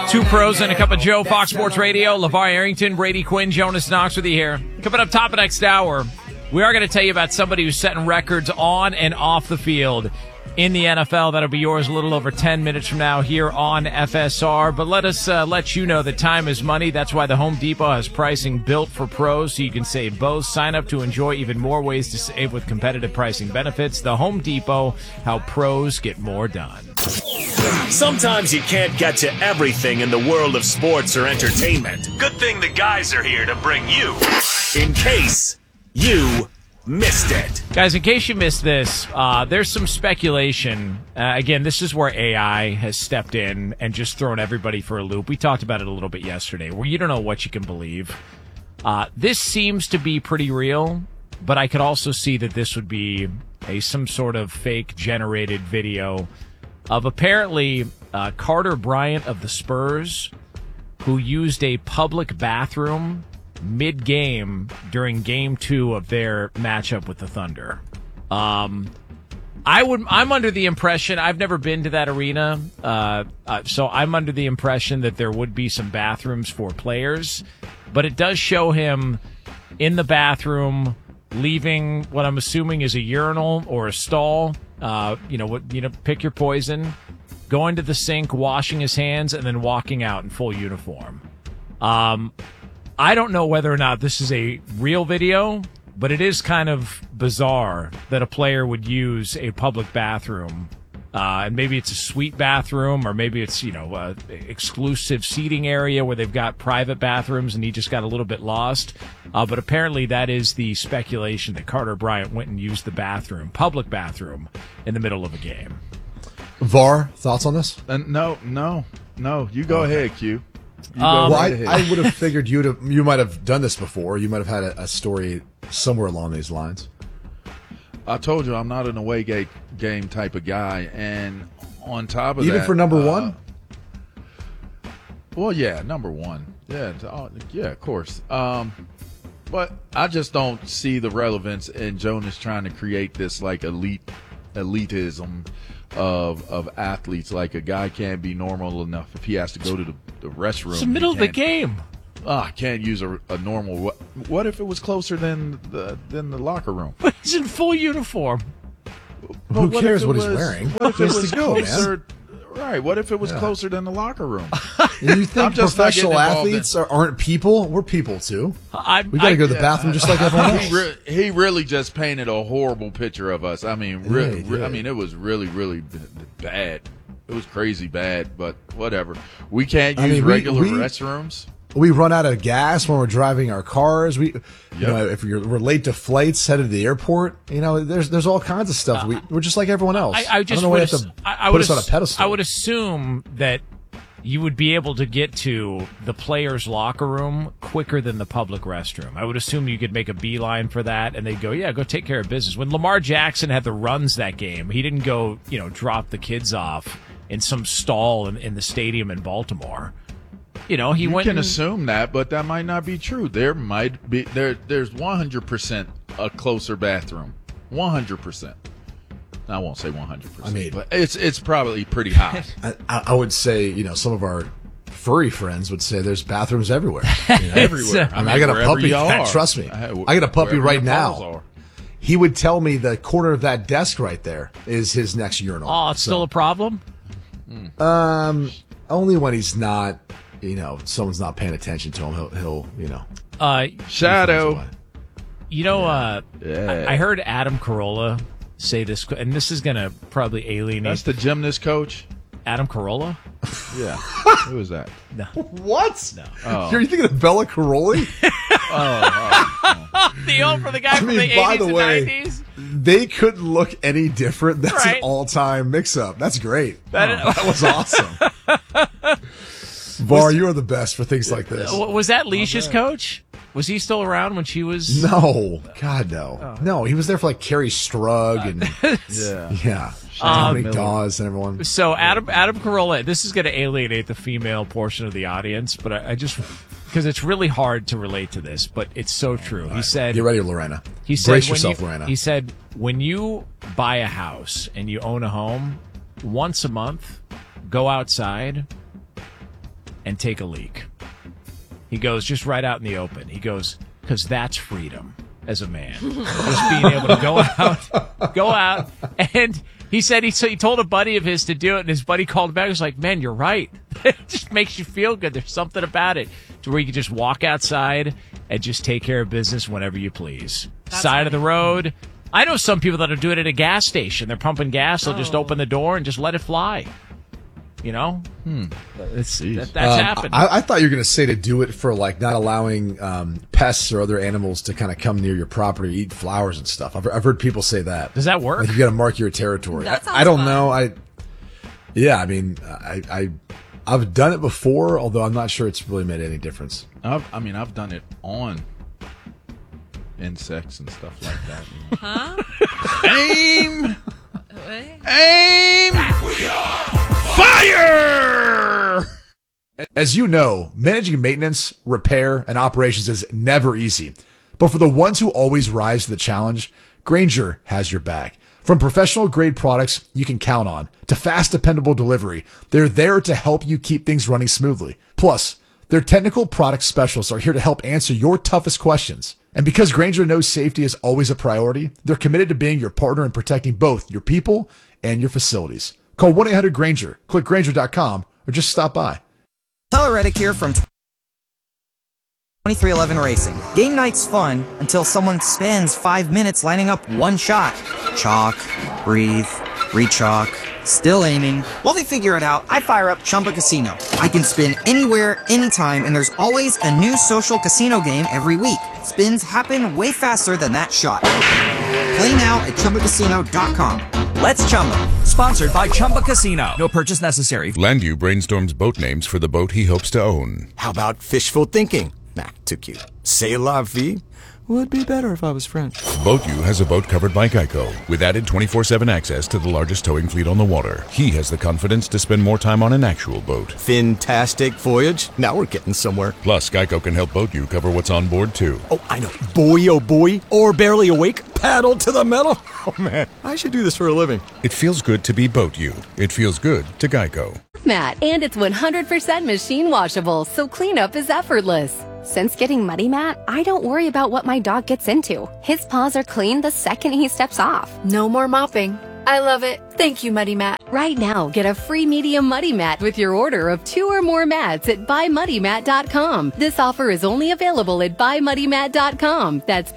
Two pros and a cup of Joe, Fox Sports Radio. LeVar Arrington, Brady Quinn, Jonas Knox with you here. Coming up top of next hour, we are going to tell you about somebody who's setting records on and off the field in the NFL. That'll be yours a little over 10 minutes from now here on FSR. But let us let you know that time is money. That's why the Home Depot has pricing built for pros, so you can save both. Sign up to enjoy even more ways to save with competitive pricing benefits. The Home Depot, how pros get more done. Sometimes you can't get to everything in the world of sports or entertainment. Good thing the guys are here to bring you in case you missed it. Guys, in case you missed this, there's some speculation. Again, this is where AI has stepped in and just thrown everybody for a loop. We talked about it a little bit yesterday, where you don't know what you can believe. This seems to be pretty real, but I could also see that this would be some sort of fake generated video of apparently Carter Bryant of the Spurs, who used a public bathroom mid-game during Game 2 of their matchup with the Thunder. I'm under the impression, I've never been to that arena, so I'm under the impression that there would be some bathrooms for players, but it does show him in the bathroom leaving what I'm assuming is a urinal or a stall. Pick your poison, going to the sink, washing his hands, and then walking out in full uniform. I don't know whether or not this is a real video, but it is kind of bizarre that a player would use a public bathroom. And maybe it's a suite bathroom, or maybe it's, exclusive seating area where they've got private bathrooms and he just got a little bit lost. But apparently that is the speculation that Carter Bryant went and used the public bathroom in the middle of a game. VAR, thoughts on this? No. You go ahead, Q. I would have figured you might have done this before. You might have had a story somewhere along these lines. I told you I'm not an away game type of guy, and on top of that, even for number one. Well, yeah, number one, yeah, of course. But I just don't see the relevance in Jonas trying to create this like elitism of athletes. Like a guy can't be normal enough if he has to go to the restroom. It's the middle of the game. Can't use a normal. What if it was closer than the locker room? But he's in full uniform. Who cares what he's wearing? What if it was closer? Man. Right. What if it was closer than the locker room? You think professional athletes aren't people? We're people too. We got to go to the bathroom just like everyone else. He really just painted a horrible picture of us. I mean, it was really, really bad. It was crazy bad, but whatever. We can't use regular restrooms. We run out of gas when we're driving our cars. If we're late to flights, headed to the airport, there's all kinds of stuff. We're just like everyone else. I don't know why you have to put us on a pedestal. I would assume that you would be able to get to the players' locker room quicker than the public restroom. I would assume you could make a beeline for that, and they'd go, go take care of business. When Lamar Jackson had the runs that game, he didn't go, drop the kids off in some stall in the stadium in Baltimore. You can assume that, but that might not be true. There might be there's 100% a closer bathroom. 100%. I won't say 100%. But it's probably pretty high. I would say, some of our furry friends would say there's bathrooms everywhere. Everywhere. I got a puppy. Trust me. I got a puppy right now. He would tell me the corner of that desk right there is his next urinal. Oh, it's still a problem? Only when he's not. Someone's not paying attention to him. He'll shadow. I heard Adam Carolla say this, and this is going to probably alienate. That's the gymnast coach? Adam Carolla? Yeah. Who is that? No. What? No. Oh. Are you thinking of Bella Caroli? The guy from the 80s and 90s? They couldn't look any different. That's an all-time mix-up. That's great. That was awesome. VAR, you are the best for things like this. Was that Leisha's coach? Was he still around when she was? No. God, no. Oh. No, he was there for like Kerry Strug and Dominic Dawes and everyone. So Adam Carolla, this is going to alienate the female portion of the audience, but I just, because it's really hard to relate to this, but it's so true. He said, "Get ready, Lorena. Brace yourself, Lorena." He said, when you buy a house and you own a home, once a month, go outside and take a leak. He goes, just right out in the open. He goes, because that's freedom as a man. Just being able to go out. And he said he told a buddy of his to do it, and his buddy called him back and was like, man, you're right. It just makes you feel good. There's something about it to where you can just walk outside and just take care of business whenever you please. That's Side of the road. I know some people that are doing it at a gas station. They're pumping gas. They'll just open the door and just let it fly. You know? That's happened. I thought you were going to say to do it for like not allowing pests or other animals to kind of come near your property, eat flowers and stuff. I've heard people say that. Does that work? Like you got to mark your territory. I don't know. I've done it before, although I'm not sure it's really made any difference. I've done it on insects and stuff like that. Huh? Aim! Fire! As you know, managing maintenance, repair, and operations is never easy. But for the ones who always rise to the challenge, Grainger has your back. From professional-grade products you can count on to fast, dependable delivery, they're there to help you keep things running smoothly. Plus, their technical product specialists are here to help answer your toughest questions. And because Grainger knows safety is always a priority, they're committed to being your partner in protecting both your people and your facilities. Call 1-800-GRAINGER, click Grainger.com, or just stop by. Tyler Reddick here from 2311 Racing. Game night's fun until someone spends 5 minutes lining up one shot. Chalk, breathe, re-chalk, still aiming. While they figure it out, I fire up Chumba Casino. I can spin anywhere, anytime, and there's always a new social casino game every week. Spins happen way faster than that shot. Play now at ChumbaCasino.com. Let's Chumba. Sponsored by Chumba Casino. No purchase necessary. Landu brainstorms boat names for the boat he hopes to own. How about fishful thinking? Nah, too cute. C'est la vie? Would be better if I was French. BoatU has a boat covered by Geico with added 24/7 access to the largest towing fleet on the water. He has the confidence to spend more time on an actual boat. Fantastic voyage. Now we're getting somewhere. Plus, Geico can help BoatU cover what's on board, too. Oh, I know. Boy, oh boy. Or barely awake. Paddle to the metal. Oh, man. I should do this for a living. It feels good to be BoatU. It feels good to Geico. Mat, and it's 100% machine washable, so cleanup is effortless. Since getting Muddy Mat, I don't worry about what my dog gets into. His paws are clean the second he steps off. No more mopping. I love it. Thank you, Muddy Mat. Right now, get a free medium Muddy Mat with your order of 2 or more mats at buymuddymat.com. This offer is only available at buymuddymat.com. That's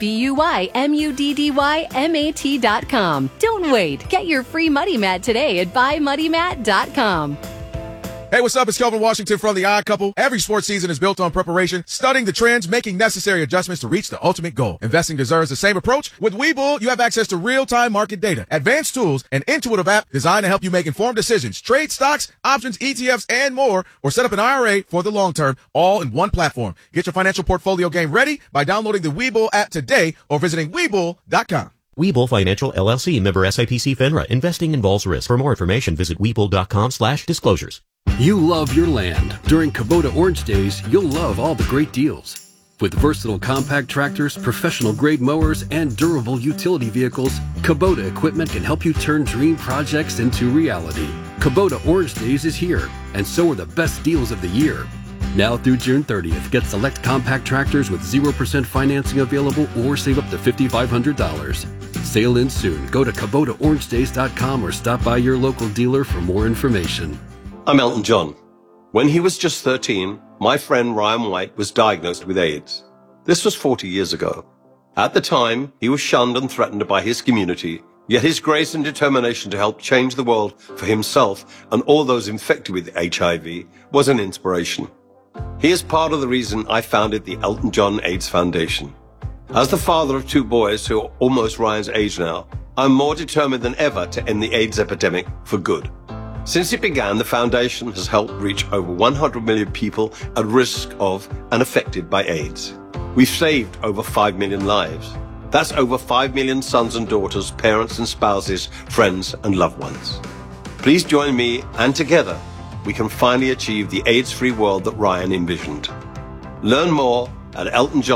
BUYMUDDYMAT.com. Don't wait. Get your free Muddy Mat today at buymuddymat.com. Hey, what's up? It's Kelvin Washington from The Odd Couple. Every sports season is built on preparation, studying the trends, making necessary adjustments to reach the ultimate goal. Investing deserves the same approach. With Webull, you have access to real-time market data, advanced tools, an intuitive app designed to help you make informed decisions, trade stocks, options, ETFs, and more, or set up an IRA for the long term, all in one platform. Get your financial portfolio game ready by downloading the Webull app today or visiting Webull.com. Webull Financial LLC, member SIPC FINRA. Investing involves risk. For more information, visit Webull.com/disclosures. You love your land. During Kubota Orange Days, you'll love all the great deals. With versatile compact tractors, professional-grade mowers, and durable utility vehicles, Kubota equipment can help you turn dream projects into reality. Kubota Orange Days is here, and so are the best deals of the year. Now through June 30th, get select compact tractors with 0% financing available or save up to $5,500. Sale ends soon. Go to KubotaOrangeDays.com or stop by your local dealer for more information. I'm Elton John. When he was just 13, my friend Ryan White was diagnosed with AIDS. This was 40 years ago. At the time, he was shunned and threatened by his community, yet his grace and determination to help change the world for himself and all those infected with HIV was an inspiration. He is part of the reason I founded the Elton John AIDS Foundation. As the father of 2 boys who are almost Ryan's age now, I'm more determined than ever to end the AIDS epidemic for good. Since it began, the foundation has helped reach over 100 million people at risk of and affected by AIDS. We've saved over 5 million lives. That's over 5 million sons and daughters, parents and spouses, friends and loved ones. Please join me, and together we can finally achieve the AIDS-free world that Ryan envisioned. Learn more at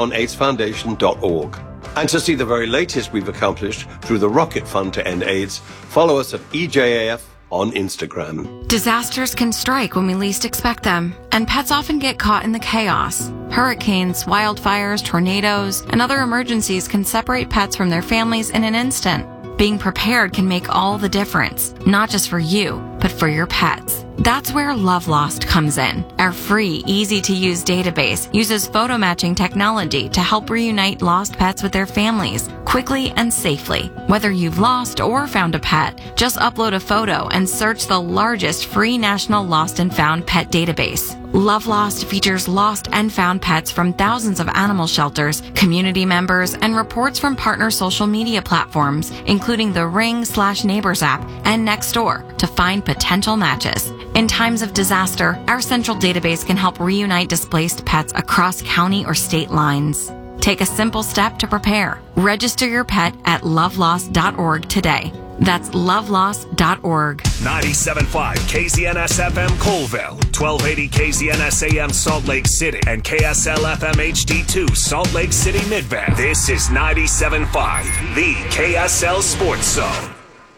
EltonJohnAIDSFoundation.org. And to see the very latest we've accomplished through the Rocket Fund to End AIDS, follow us at EJAF on Instagram. Disasters can strike when we least expect them, and pets often get caught in the chaos. Hurricanes, wildfires, tornadoes, and other emergencies can separate pets from their families in an instant. Being prepared can make all the difference, not just for you, but for your pets. That's where Love Lost comes in. Our free, easy-to-use database uses photo matching technology to help reunite lost pets with their families, quickly and safely. Whether you've lost or found a pet, just upload a photo and search the largest free national lost and found pet database. Love Lost features lost and found pets from thousands of animal shelters, community members, and reports from partner social media platforms, including the Ring/Neighbors app and Nextdoor, to find potential matches. In times of disaster, our central database can help reunite displaced pets across county or state lines. Take a simple step to prepare. Register your pet at lovelost.org today. That's lovelost.org. 97.5 KZNS FM Colville, 1280 KZNS AM Salt Lake City, and KSL FM HD2 Salt Lake City Midvale. This is 97.5, the KSL Sports Zone.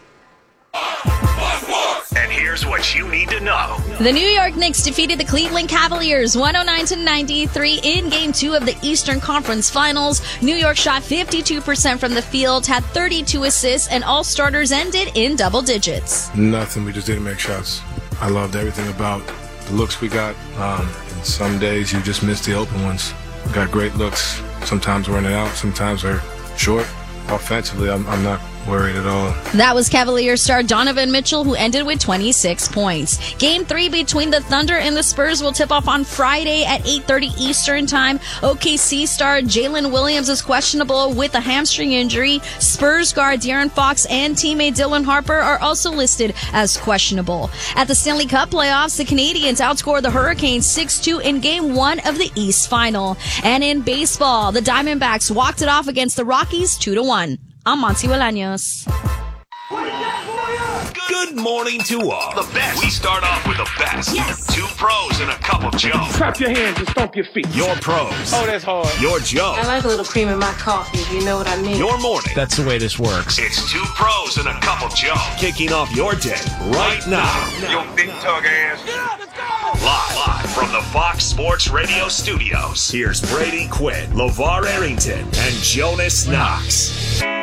And here's what you need to know. The New York Knicks defeated the Cleveland Cavaliers 109-93 in Game 2 of the Eastern Conference Finals. New York shot 52% from the field, had 32 assists, and all starters ended in double digits. Nothing. We just didn't make shots. I loved everything about the looks we got. And some days you just miss the open ones. We got great looks. Sometimes we're in and out. Sometimes they're short. Offensively, I'm not worried at all. That was Cavaliers star Donovan Mitchell, who ended with 26 points. Game 3 between the Thunder and the Spurs will tip off on Friday at 8:30 Eastern Time. OKC star Jalen Williams is questionable with a hamstring injury. Spurs guard De'Aaron Fox and teammate Dylan Harper are also listed as questionable. At the Stanley Cup playoffs, the Canadiens outscored the Hurricanes 6-2 in Game 1 of the East Final. And in baseball, the Diamondbacks walked it off against the Rockies 2-1. I'm Monty Bolaños. Good morning to all. The best. We start off with the best. Yes. Two pros and a cup of Joe. Clap your hands and stomp your feet. Your pros. Oh, that's hard. Your Joe. I like a little cream in my coffee, if you know what I mean. Your morning. That's the way this works. It's two pros and a cup of Joe. Kicking off your day right now. Your big tug ass. Yeah, let's go. Live from the Fox Sports Radio studios. Here's Brady Quinn, LeVar Arrington, and Jonas Knox.